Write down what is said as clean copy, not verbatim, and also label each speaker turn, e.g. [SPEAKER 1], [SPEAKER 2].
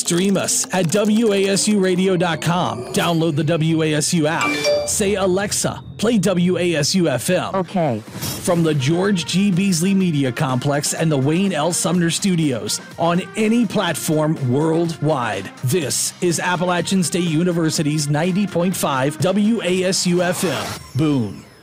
[SPEAKER 1] Stream us at WASUradio.com. Download the WASU app. Say, Alexa, play WASU FM.
[SPEAKER 2] Okay.
[SPEAKER 1] From the George G. Beasley Media Complex and the Wayne L. Sumner Studios on any platform worldwide. This is Appalachian State University's 90.5 WASU FM. Boone.